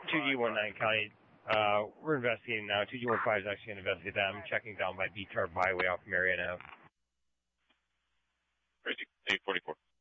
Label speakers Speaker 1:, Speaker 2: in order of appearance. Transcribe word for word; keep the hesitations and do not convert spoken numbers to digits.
Speaker 1: two G nineteen County, uh, we're investigating now. two G five is actually going to investigate that. I'm checking down by B-Tar Byway off Marion Ave.
Speaker 2: Crazy. eight forty-four.